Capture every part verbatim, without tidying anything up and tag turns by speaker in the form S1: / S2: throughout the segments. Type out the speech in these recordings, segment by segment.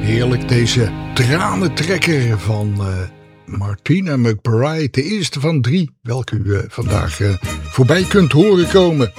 S1: Heerlijk, deze tranentrekker van uh, Martina McBride. De eerste van drie, welke u uh, vandaag uh, voorbij kunt horen komen.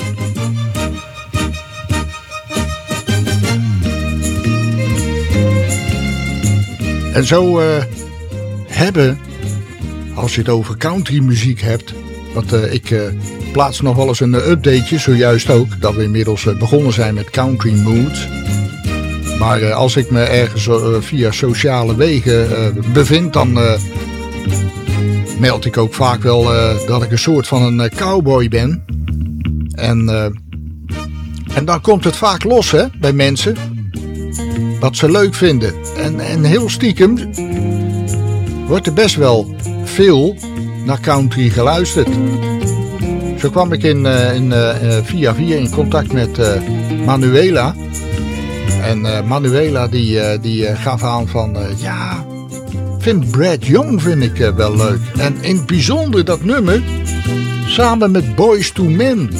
S1: En zo uh, hebben, als je het over countrymuziek hebt, want uh, ik uh, plaats nog wel eens een uh, updateje, zojuist ook, dat we inmiddels uh, begonnen zijn met Country Moods. Maar uh, als ik me ergens uh, via sociale wegen uh, bevind, dan uh, meld ik ook vaak wel uh, dat ik een soort van een uh, cowboy ben. En, uh, en dan komt het vaak los, hè, bij mensen. Wat ze leuk vinden. En, en heel stiekem wordt er best wel veel naar country geluisterd. Zo kwam ik in, uh, in, uh, via via in contact met uh, Manuela. En uh, Manuela die, uh, die uh, gaf aan van, uh, ja, vind Brad Young vind ik uh, wel leuk. En in het bijzonder dat nummer, samen met Boyz two Men.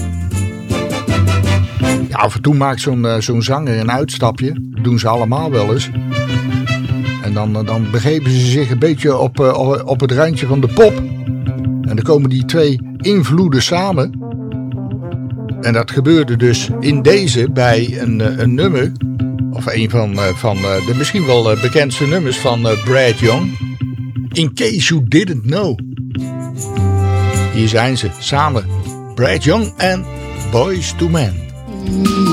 S1: Ja, af en toe maakt zo'n, uh, zo'n zanger een uitstapje. Dat doen ze allemaal wel eens. En dan, uh, dan begeven ze zich een beetje op, uh, op het randje van de pop. En dan komen die twee invloeden samen. En dat gebeurde dus in deze bij een, een nummer, of een van, van de misschien wel bekendste nummers van Brad Young. In case you didn't know. Hier zijn ze samen. Brad Young en Boyz two Men.